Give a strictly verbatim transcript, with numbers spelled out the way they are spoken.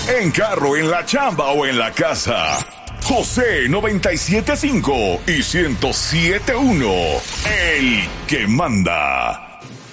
En carro, en la chamba o en la casa. José noventa y siete punto cinco y ciento siete punto uno. El que manda.